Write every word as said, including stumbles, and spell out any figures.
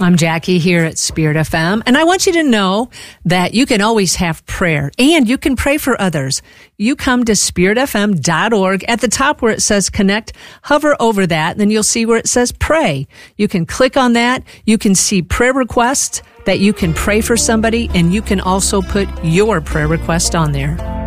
I'm Jackie here at Spirit F M, and I want you to know that you can always have prayer, and you can pray for others. You come to spirit f m dot org. At the top where it says Connect, hover over that, and then you'll see where it says Pray. You can click on that. You can see prayer requests that you can pray for somebody, and you can also put your prayer request on there.